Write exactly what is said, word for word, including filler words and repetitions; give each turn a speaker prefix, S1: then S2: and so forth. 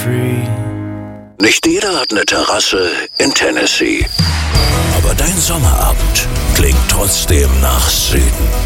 S1: free.
S2: Nicht jeder hat eine Terrasse in Tennessee. Aber dein Sommerabend klingt trotzdem nach Süden.